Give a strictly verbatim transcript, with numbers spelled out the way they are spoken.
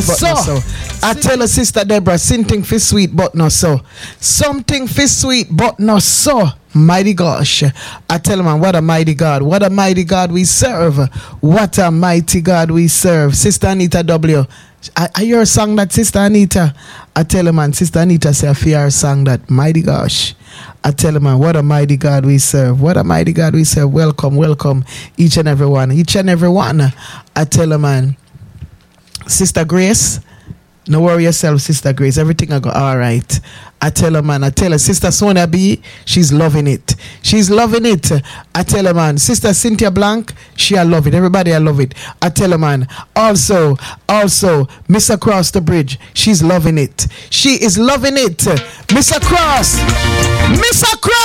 but so, no so. I tell her Sister Deborah, something for sweet but no so. Something for sweet but no so. Mighty gosh. I tell her, man, what a mighty God. What a mighty God we serve. What a mighty God we serve. Sister Anita W. I, I hear a song that Sister Anita. I tell her, man, Sister Anita say I fear her song that mighty gosh. I tell her, man, what a mighty God we serve. What a mighty God we serve. Welcome, welcome, each and every one. Each and every one. I tell her, man, Sister Grace, no worry yourself, Sister Grace. Everything I go all right. I tell her, man. I tell her, Sister Sonia B, she's loving it. She's loving it. I tell her, man. Sister Cynthia Blank, she I love it. Everybody I love it. I tell her, man. Also, also, Miss Across the Bridge, she's loving it. She is loving it. Miss Across. Miss Across.